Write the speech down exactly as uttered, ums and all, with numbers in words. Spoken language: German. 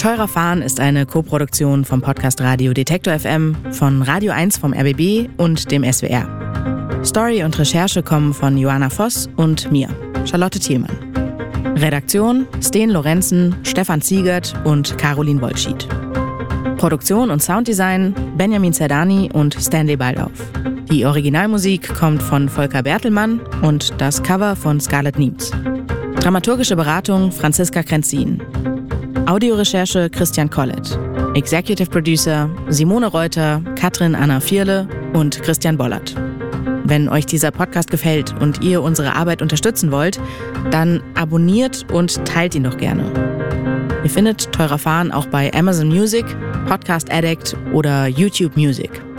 Teurer Fahren ist eine Koproduktion vom Podcast Radio Detektor F M, von Radio eins vom R B B und dem S W R. Story und Recherche kommen von Joanna Voss und mir, Charlotte Thielmann. Redaktion Sten Lorenzen, Stefan Ziegert und Caroline Wollschied. Produktion und Sounddesign Benjamin Zerdani und Stanley Baldauf. Die Originalmusik kommt von Volker Bertelmann und das Cover von Scarlett Niems. Dramaturgische Beratung Franziska Krenzin. Audiorecherche Christian Collett. Executive Producer Simone Reuter, Katrin Anna Vierle und Christian Bollert. Wenn euch dieser Podcast gefällt und ihr unsere Arbeit unterstützen wollt, dann abonniert und teilt ihn doch gerne. Ihr findet Teurer Fahren auch bei Amazon Music, Podcast Addict oder YouTube Music.